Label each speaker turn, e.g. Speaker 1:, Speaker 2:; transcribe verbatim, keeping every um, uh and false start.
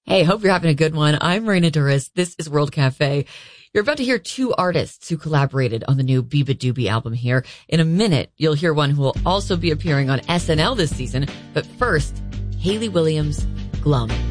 Speaker 1: Hey, hope you're having a good one. I'm Raina Duras. This is World Cafe. You're about to hear two artists who collaborated on the new Beabadoobee album here. In a minute, you'll hear one who will also be appearing on S N L this season. But first, Hayley Williams, Glum.